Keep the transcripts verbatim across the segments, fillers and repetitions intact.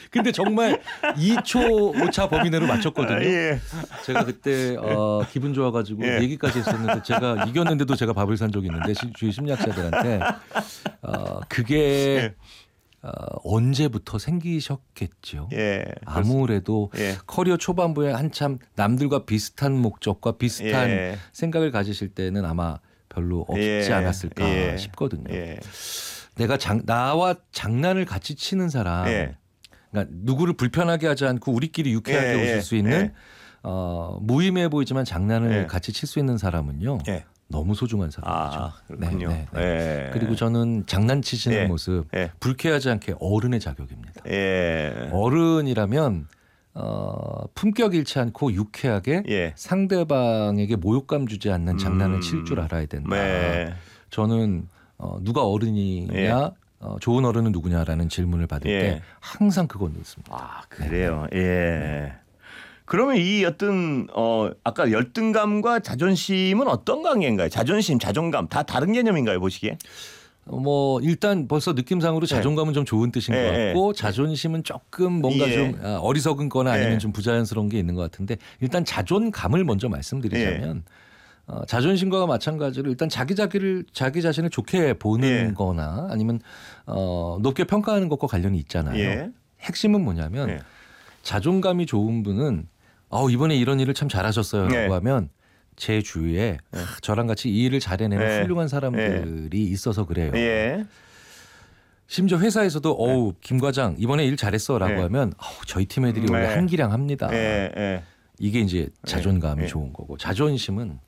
근데 정말 이 초 오차 범위 내로 맞췄거든요. 아, 예. 제가 그때 어, 기분 좋아가지고 예. 얘기까지 했었는데 제가 이겼는데도 제가 밥을 산 적이 있는데 주위 심리학자들한테 어, 그게 예. 어, 언제부터 생기셨겠죠. 예. 아무래도 예. 커리어 초반부에 한참 남들과 비슷한 목적과 비슷한 예. 생각을 가지실 때는 아마 별로 없지 예. 않았을까 예. 싶거든요. 예. 내가 장, 나와 장난을 같이 치는 사람, 예. 그러니까 누구를 불편하게 하지 않고 우리끼리 유쾌하게 예. 웃을 예. 수 있는 예. 어, 무의미해 보이지만 장난을 예. 같이 칠 수 있는 사람은요. 예. 너무 소중한 사람이죠. 아, 그렇군요. 네, 네, 네. 예. 그리고 저는 장난치시는 예. 모습 예. 불쾌하지 않게 어른의 자격입니다. 예. 어른이라면 어, 품격 잃지 않고 유쾌하게 예. 상대방에게 모욕감 주지 않는 장난을 음. 칠 줄 알아야 된다. 네. 저는 어, 누가 어른이냐 예. 어, 좋은 어른은 누구냐라는 질문을 받을 예. 때 항상 그건 묻습니다. 아, 그래요. 예. 그러면 이 어떤 어 아까 열등감과 자존심은 어떤 관계인가요? 자존심, 자존감 다 다른 개념인가요, 보시기에? 어, 뭐 일단 벌써 느낌상으로 자존감은 좀 좋은 뜻인 예, 것 같고 예. 자존심은 조금 뭔가 예. 좀 아, 어리석은 거나 아니면 예. 좀 부자연스러운 게 있는 것 같은데 일단 자존감을 먼저 말씀드리자면 어, 자존심과 마찬가지로 일단 자기 자기를 자기 자신을 좋게 보는 예. 거나 아니면 어, 높게 평가하는 것과 관련이 있잖아요. 예. 핵심은 뭐냐면 예. 자존감이 좋은 분은 어, 이번에 이런 일을 참 잘하셨어요라고 네. 하면 제 주위에 하, 저랑 같이 이 일을 잘해내는 네. 훌륭한 사람들이 있어서 그래요. 예. 심지어 회사에서도 어우 김 과장 이번에 일 잘했어라고 네. 하면 어우, 저희 팀 애들이 네. 원래 한기량합니다. 예. 예. 이게 이제 자존감이 네. 좋은 거고 자존심은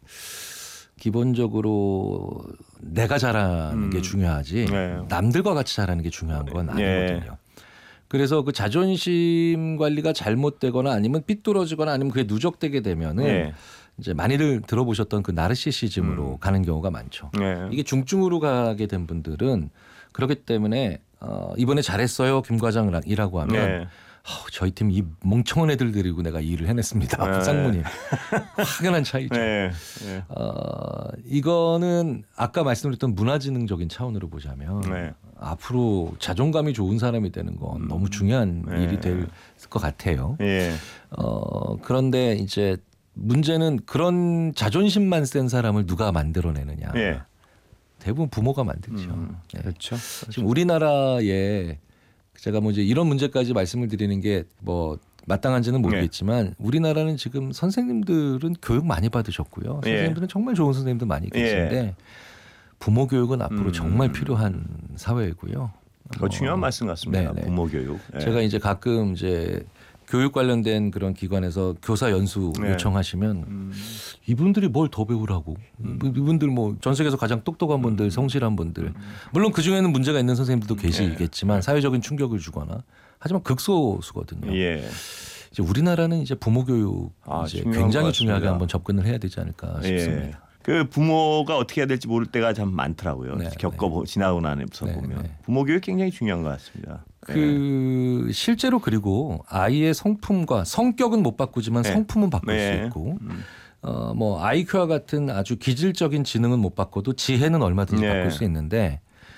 기본적으로 내가 잘하는 음. 게 중요하지 네. 남들과 같이 잘하는 게 중요한 건 네. 아니거든요. 그래서 그 자존심 관리가 잘못되거나 아니면 삐뚤어지거나 아니면 그게 누적되게 되면은 예. 이제 많이들 들어보셨던 그 나르시시즘으로 음. 가는 경우가 많죠. 예. 이게 중증으로 가게 된 분들은 그렇기 때문에 어, 이번에 잘했어요 김 과장이라고 하면 네. 어, 저희 팀 이 멍청한 애들 데리고 내가 이 일을 해냈습니다. 네. 쌍무님 확연한 차이죠. 예. 예. 어, 이거는 아까 말씀드렸던 문화지능적인 차원으로 보자면 네. 앞으로 자존감이 좋은 사람이 되는 건 너무 중요한 네. 일이 될 것 같아요. 예. 어, 그런데 이제 문제는 그런 자존심만 센 사람을 누가 만들어내느냐. 예. 대부분 부모가 만들죠. 음, 네. 그렇죠. 지금 우리나라에 제가 뭐 이제 이런 문제까지 말씀을 드리는 게 뭐 마땅한지는 모르겠지만 네. 우리나라는 지금 선생님들은 교육 많이 받으셨고요. 예. 선생님들은 정말 좋은 선생님들 많이 계신데 예. 부모 교육은 앞으로 음. 정말 필요한 사회이고요. 그거 중요한 말씀 같습니다. 네네. 부모 교육. 예. 제가 이제 가끔 이제 교육 관련된 그런 기관에서 교사 연수 네. 요청하시면 음. 이분들이 뭘 더 배우라고 이분들 뭐 전 세계에서 가장 똑똑한 분들 성실한 분들 물론 그중에는 문제가 있는 선생님들도 계시겠지만 네. 사회적인 충격을 주거나 하지만 극소수거든요. 예. 이제 우리나라는 이제 부모 교육 아, 이제 중요한 굉장히 것 중요하게 같습니다. 한번 접근을 해야 되지 않을까 싶습니다. 예. 그 부모가 어떻게 해야 될지 모를 때가 참 많더라고요. 네, 겪어 지나고 나서 네, 보면 네. 부모 교육 굉장히 중요한 것 같습니다. 그 실제로 그리고 아이의 성품과 성격은 못 바꾸지만 네. 성품은 바꿀 네. 수 있고 음. 어, 뭐 아이큐와 같은 아주 기질적인 지능은 못 바꿔도 지혜는 얼마든지 네. 바꿀 수 있는데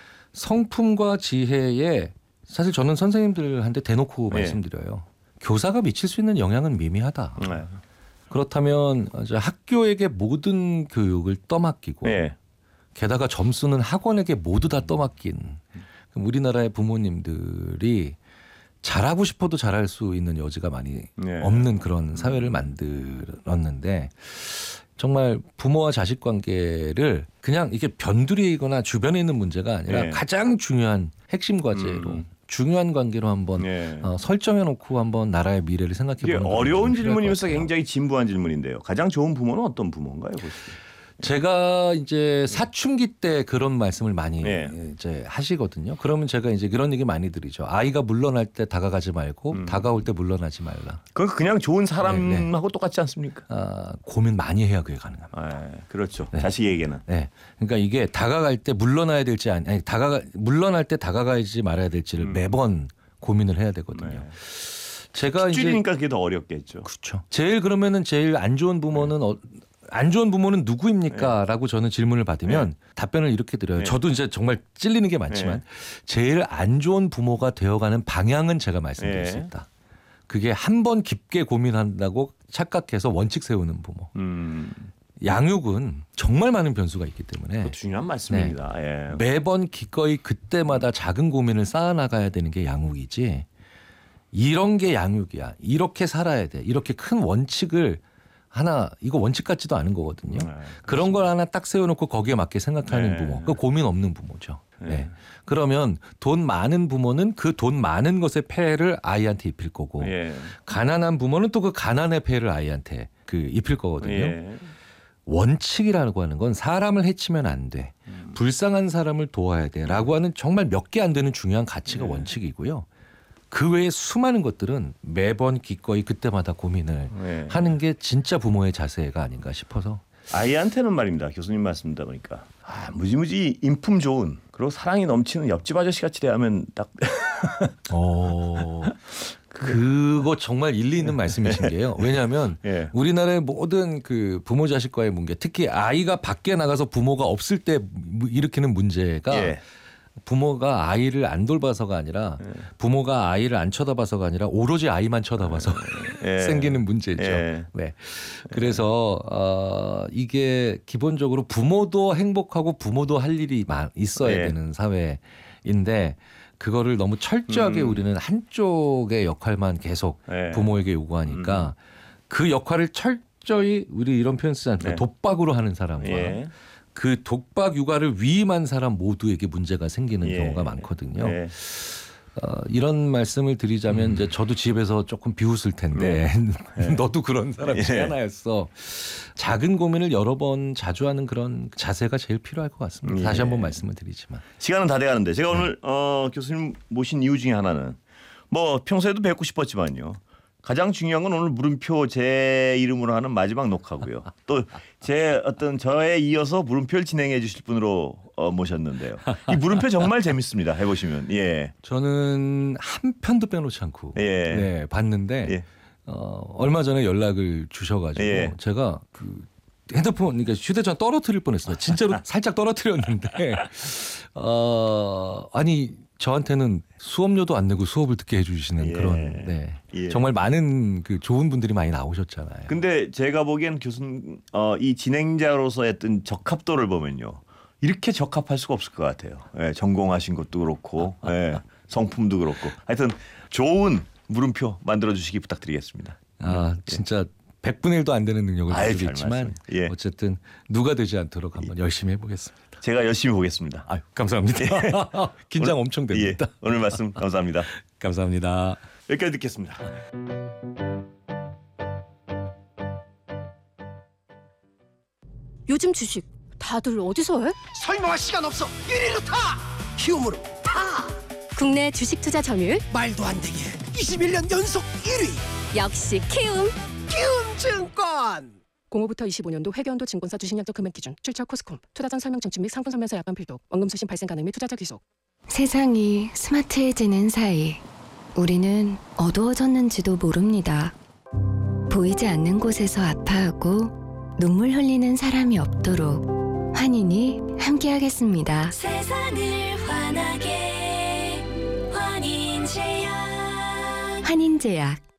성품과 지혜에 사실 저는 선생님들한테 대놓고 네. 말씀드려요. 교사가 미칠 수 있는 영향은 미미하다. 네. 그렇다면 이제 학교에게 모든 교육을 떠맡기고 네. 게다가 점수는 학원에게 모두 다 떠맡긴 그럼 우리나라의 부모님들이 잘하고 싶어도 잘할 수 있는 여지가 많이 네. 없는 그런 사회를 만들었는데 정말 부모와 자식 관계를 그냥 이게 변두리이거나 주변에 있는 문제가 아니라 네. 가장 중요한 핵심 과제로 음. 중요한 관계로 한번 네. 어, 설정해 놓고 한번 나라의 미래를 생각해 이게 보는 어려운 질문이면서 굉장히 진부한 질문인데요. 가장 좋은 부모는 어떤 부모인가요? 보시기에? 제가 이제 사춘기 때 그런 말씀을 많이 네. 이제 하시거든요. 그러면 제가 이제 그런 얘기 많이 드리죠. 아이가 물러날 때 다가가지 말고 음. 다가올 때 물러나지 말라. 그건 그냥 좋은 사람하고 네, 네. 똑같지 않습니까? 아, 고민 많이 해야 그게 가능합니다. 네, 그렇죠. 네. 자식에게는. 네. 그러니까 이게 다가갈 때 물러나야 될지 아니, 아니 다가가 물러날 때 다가가야지 말아야 될지를 음. 매번 고민을 해야 되거든요. 네. 제가 이제 줄이니까 그게 더 어렵겠죠. 그렇죠. 제일 그러면은 제일 안 좋은 부모는 어, 안 좋은 부모는 누구입니까? 라고 저는 질문을 받으면 네. 답변을 이렇게 드려요. 네. 저도 이제 정말 찔리는 게 많지만 네. 제일 안 좋은 부모가 되어가는 방향은 제가 말씀드릴 네. 수 있다. 그게 한 번 깊게 고민한다고 착각해서 원칙 세우는 부모. 음, 양육은 정말 많은 변수가 있기 때문에 그것도 중요한 말씀입니다. 예. 매번 기꺼이 그때마다 작은 고민을 쌓아나가야 되는 게 양육이지 이런 게 양육이야. 이렇게 살아야 돼. 이렇게 큰 원칙을 하나 이거 원칙 같지도 않은 거거든요. 네, 그런 걸 하나 딱 세워놓고 거기에 맞게 생각하는 네. 부모. 그 고민 없는 부모죠. 네. 네. 그러면 돈 많은 부모는 그 돈 많은 것의 폐해를 아이한테 입힐 거고 예. 가난한 부모는 또 그 가난의 폐해를 아이한테 그 입힐 거거든요. 예. 원칙이라고 하는 건 사람을 해치면 안 돼. 음. 불쌍한 사람을 도와야 돼. 라고 하는 정말 몇 개 안 되는 중요한 가치가 네. 원칙이고요. 그 외에 수많은 것들은 매번 기꺼이 그때마다 고민을 예. 하는 게 진짜 부모의 자세가 아닌가 싶어서. 아이한테는 말입니다. 교수님 말씀 듣다 보니까 아, 무지무지 인품 좋은 그리고 사랑이 넘치는 옆집 아저씨 같이 대하면 딱 어, 그거 정말 일리 있는 말씀이신 게요. 왜냐하면 예. 우리나라의 모든 그 부모 자식과의 문제, 특히 아이가 밖에 나가서 부모가 없을 때 일으키는 문제가 예. 부모가 아이를 안 돌봐서가 아니라 부모가 아이를 안 쳐다봐서가 아니라 오로지 아이만 쳐다봐서 예. 생기는 문제죠. 예. 네. 그래서 어, 이게 기본적으로 부모도 행복하고 부모도 할 일이 많- 있어야 예. 되는 사회인데 그거를 너무 철저하게 음. 우리는 한쪽의 역할만 계속 예. 부모에게 요구하니까 그 역할을 철저히 우리 이런 표현 쓰지 않습니까? 네. 독박으로 하는 사람과 예. 그 독박 육아를 위임한 사람 모두에게 문제가 생기는 예. 경우가 많거든요. 예. 어, 이런 말씀을 드리자면 음. 이제 저도 집에서 조금 비웃을 텐데 너도 그런 사람 중에 예. 하나였어. 작은 고민을 여러 번 자주 하는 그런 자세가 제일 필요할 것 같습니다. 예. 다시 한번 말씀을 드리지만. 시간은 다 돼가는데 제가 오늘 어, 교수님 모신 이유 중에 하나는 뭐 평소에도 뵙고 싶었지만요. 가장 중요한 건 오늘 물음표 제 이름으로 하는 마지막 녹화고요. 또 제 어떤 저에 이어서 물음표를 진행해 주실 분으로 어, 모셨는데요. 이 물음표 정말 재밌습니다. 해보시면. 예. 저는 한 편도 빼놓지 않고 예. 네, 봤는데 예. 어, 얼마 전에 연락을 주셔가지고 예. 제가 그 핸드폰, 그러니까 휴대전 떨어뜨릴 뻔했어요. 진짜로 살짝 떨어뜨렸는데 어, 아니 저한테는 수업료도 안 내고 수업을 듣게 해주시는 예. 그런 네. 예. 정말 많은 그 좋은 분들이 많이 나오셨잖아요. 근데 제가 보기엔 교수님 어, 이 진행자로서의 어떤 적합도를 보면요. 이렇게 적합할 수가 없을 것 같아요. 예, 전공하신 것도 그렇고 예, 성품도 그렇고 하여튼 좋은 물음표 만들어 주시기 부탁드리겠습니다. 아 진짜 백분의 일도 안 되는 능력을 아이, 가지고 별 있지만 말씀. 예. 어쨌든 누가 되지 않도록 한번 열심히 해보겠습니다. 제가 열심히 보겠습니다. 아유, 감사합니다. 긴장 엄청 됩니다. 예, 오늘 말씀 감사합니다. 감사합니다. 여기까지 듣겠습니다. 요즘 주식 다들 어디서 해? 설명할 시간 없어. 이리로 타. 키움으로 타. 국내 주식 투자 점유율 말도 안 되게. 이십일 년 연속 일 위. 역시 키움. 키움증권. 공오부터 이십오 년도 회계연도 증권사 주식약정 금액 기준 출처 코스콤 투자 전 설명 청취 및 상품 설명서 약관 필독 원금 수신 발생 가능 및 투자자 귀속. 세상이 스마트해지는 사이 우리는 어두워졌는지도 모릅니다. 보이지 않는 곳에서 아파하고 눈물 흘리는 사람이 없도록 환인이 함께하겠습니다. 세상을 환하게 환인제약 환인제약